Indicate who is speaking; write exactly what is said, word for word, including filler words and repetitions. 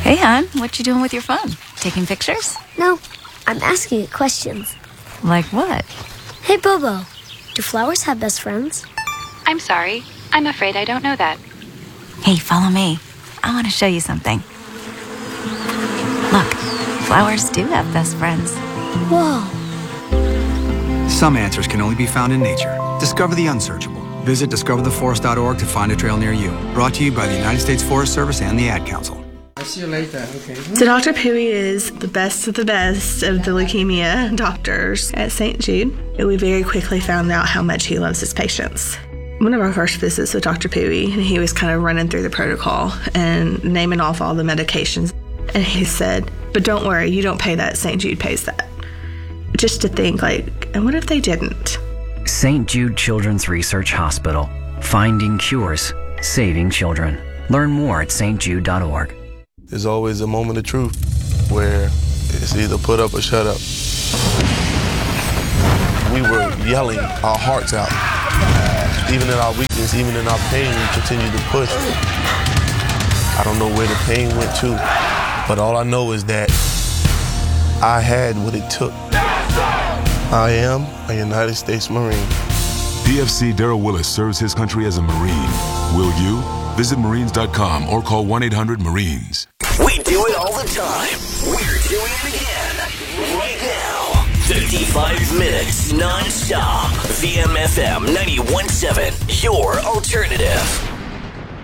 Speaker 1: Hey, hon, what you doing with your phone? Taking pictures?
Speaker 2: No, I'm asking it questions.
Speaker 1: Like what?
Speaker 2: Hey, Bobo, do flowers have best friends?
Speaker 3: I'm sorry. I'm afraid I don't know that.
Speaker 1: Hey, follow me. I want to show you something. Look, flowers do have best friends.
Speaker 2: Whoa.
Speaker 4: Some answers can only be found in nature. Discover the unsearchable. Visit discover the forest dot org to find a trail near you. Brought to you by the United States Forest Service and the Ad Council.
Speaker 5: I'll see you later, okay?
Speaker 6: So Doctor Pui is the best of the best of the leukemia doctors at Saint Jude. And we very quickly found out how much he loves his patients. One of our first visits with Doctor Pui, and he was kind of running through the protocol and naming off all the medications. And he said, but don't worry, you don't pay that, Saint Jude pays that. Just to think, like, and what if they didn't?
Speaker 7: Saint Jude Children's Research Hospital. Finding cures, saving children. Learn more at s t jude dot org.
Speaker 8: There's always a moment of truth where it's either put up or shut up. We were yelling our hearts out. Even in our weakness, even in our pain, we continued to push. I don't know where the pain went to, but all I know is that I had what it took. I am a United States Marine.
Speaker 9: P F C Darrell Willis serves his country as a Marine. Will you? Visit Marines dot com or call one eight hundred Marines.
Speaker 10: We do it all the time. We're doing it again. Right now. fifty-five minutes non-stop. V M F M ninety-one point seven. Your alternative.